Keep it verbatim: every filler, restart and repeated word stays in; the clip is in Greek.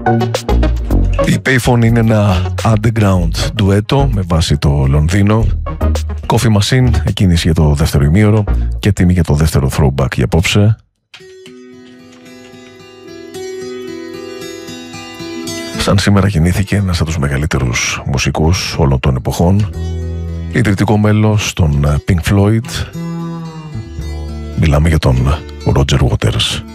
Η Payphone είναι ένα underground ντουέτο με βάση το Λονδίνο. Coffee Machine, εκκίνηση για το δεύτερο ημίωρο και τιμή για το δεύτερο throwback για απόψε. Σαν σήμερα γεννήθηκε ένας από τους μεγαλύτερους μουσικούς όλων των εποχών, ιδρυτικό μέλος των Pink Floyd. Μιλάμε για τον Roger Waters.